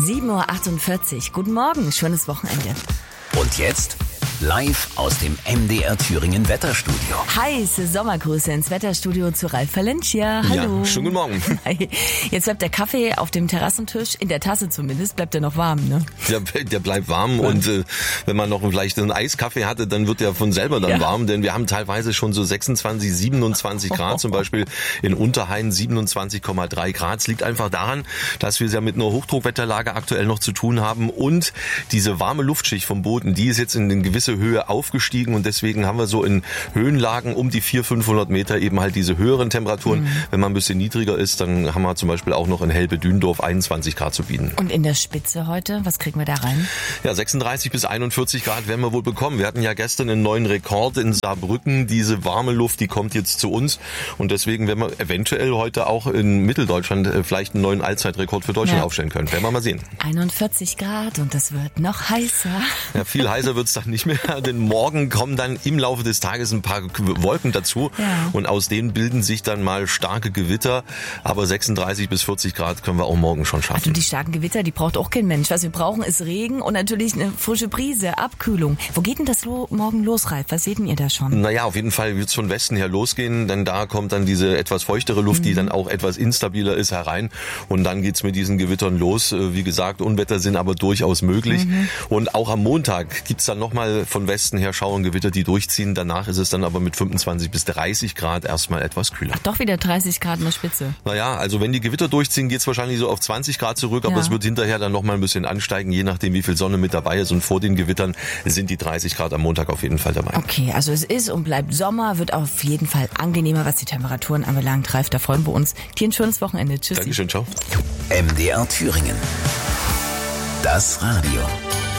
7:48 Uhr. Guten Morgen, schönes Wochenende. Und jetzt live aus dem MDR Thüringen Wetterstudio. Heiße Sommergrüße ins Wetterstudio zu Ralf Valencia. Hallo. Ja, schönen guten Morgen. Hi. Jetzt bleibt der Kaffee auf dem Terrassentisch, in der Tasse zumindest, bleibt er noch warm, ne? Der bleibt warm und wenn man noch vielleicht einen Eiskaffee hatte, dann wird der von selber dann warm, denn wir haben teilweise schon so 26, 27 Grad, zum Beispiel in Unterhain 27,3 Grad. Es liegt einfach daran, dass wir es ja mit einer Hochdruckwetterlage aktuell noch zu tun haben und diese warme Luftschicht vom Boden, die ist jetzt in eine gewisse Höhe aufgestiegen und deswegen haben wir so in Höhenlagen um die 400-500 Meter eben halt diese höheren Temperaturen. Wenn man ein bisschen niedriger ist, dann haben wir zum Beispiel auch noch in Helbe-Dündorf 21 Grad zu bieten. Und in der Spitze heute, was kriegen wir da rein? Ja, 36 bis 41 Grad werden wir wohl bekommen. Wir hatten ja gestern einen neuen Rekord in Saarbrücken. Diese warme Luft, die kommt jetzt zu uns und deswegen werden wir eventuell heute auch in Mitteldeutschland vielleicht einen neuen Allzeitrekord für Deutschland aufstellen können. Werden wir mal sehen. 41 Grad und es wird noch heißer. Ja, viel heißer wird's dann nicht mehr, denn morgen kommen dann im Laufe des Tages ein paar Wolken dazu und aus denen bilden sich dann mal starke Gewitter, aber 36 bis 40 Grad können wir auch morgen schon schaffen. Also die starken Gewitter, die braucht auch kein Mensch. Was wir brauchen, ist Regen und natürlich eine frische Brise, Abkühlung. Wo geht denn das morgen los, Ralf? Was seht denn ihr da schon? Naja, auf jeden Fall wird's von Westen her losgehen, denn da kommt dann diese etwas feuchtere Luft, die dann auch etwas instabiler ist, herein und dann geht's mit diesen Gewittern los. Wie gesagt, Unwetter sind aber durchaus möglich und auch am Montag gibt's dann nochmal von Westen her Schauergewitter, die durchziehen. Danach ist es dann aber mit 25 bis 30 Grad erstmal etwas kühler. Ach, doch wieder 30 Grad in der Spitze. Naja, also wenn die Gewitter durchziehen, geht's wahrscheinlich so auf 20 Grad zurück, aber es wird hinterher dann nochmal ein bisschen ansteigen, je nachdem wie viel Sonne mit dabei ist. Und vor den Gewittern sind die 30 Grad am Montag auf jeden Fall dabei. Okay, also es ist und bleibt Sommer, wird auf jeden Fall angenehmer, was die Temperaturen anbelangt. Ralf, da freuen wir uns. Dir ein schönes Wochenende. Tschüss. Dankeschön, ciao. MDR Thüringen. Das Radio.